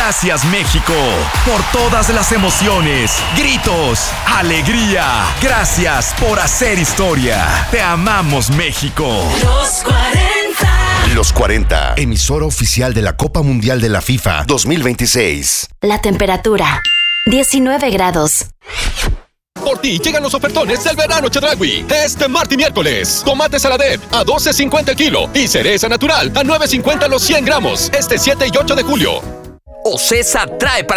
Gracias, México, por todas las emociones, gritos, alegría. Gracias por hacer historia. Te amamos, México. Los 40. Los 40, emisora oficial de la Copa Mundial de la FIFA 2026. La temperatura, 19 grados. Por ti llegan los ofertones del verano Chedraui. Este martes y miércoles. Tomate Saladep a $12.50 el kilo y cereza natural a $9.50 los 100 gramos. Este 7 y 8 de julio. Ocesa trae para